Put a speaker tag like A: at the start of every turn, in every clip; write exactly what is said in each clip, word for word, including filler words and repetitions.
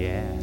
A: Yeah.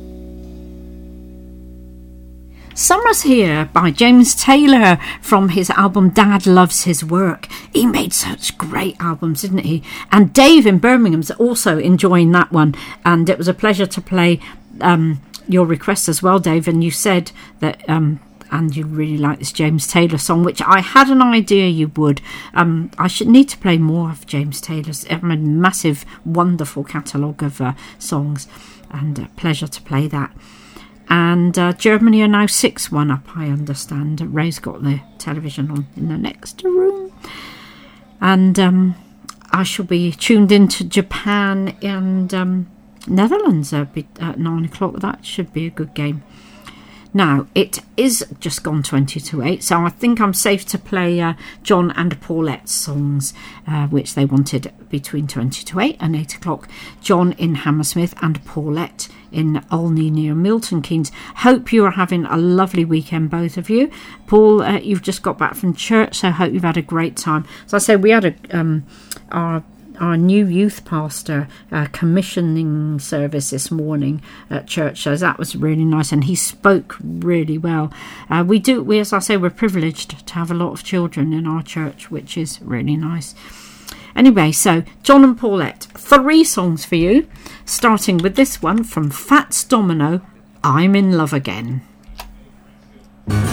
B: Summer's Here by James Taylor from his album Dad Loves His Work. He made such great albums, didn't he? And Dave in Birmingham's also enjoying that one. And it was a pleasure to play um, your request as well, Dave. And you said that... Um, and you really like this James Taylor song, which I had an idea you would. Um, I should need to play more of James Taylor's. I have a massive, wonderful catalogue of uh, songs, and a pleasure to play that. And uh, Germany are now six one up, I understand. Ray's got the television on in the next room. And um, I shall be tuned into Japan and um, Netherlands at nine o'clock. That should be a good game. Now, it is just gone twenty to eight, so I think I'm safe to play uh, John and Paulette's songs, uh, which they wanted between twenty to eight and eight o'clock. John in Hammersmith and Paulette in Olney near Milton Keynes. Hope you are having a lovely weekend, both of you. Paul, uh, you've just got back from church, so hope you've had a great time. So I said we had a um, our... our new youth pastor uh, commissioning service this morning at church, so that was really nice, and he spoke really well. Uh, we do, we, as I say, we're privileged to have a lot of children in our church, which is really nice. Anyway, so John and Paulette, three songs for you, starting with this one from Fats Domino, I'm in Love Again.